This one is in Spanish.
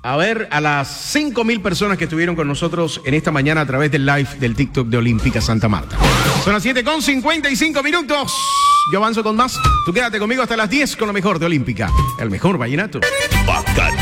a ver a las 5.000 personas que estuvieron con nosotros en esta mañana a través del live del TikTok de Olímpica Santa Marta. Son las 7:55. Yo avanzo con más. Tú quédate conmigo hasta las 10 con lo mejor de Olímpica. El mejor vallenato. Bacán.